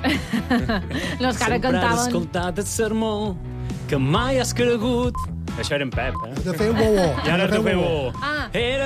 No, és que ara Sempre has cantaven... escoltat el sermó que mai has cregut. Això era en Pep, eh? De fer un bo-bo. I ara de fer tu un feu... bo-bo. Ah. Era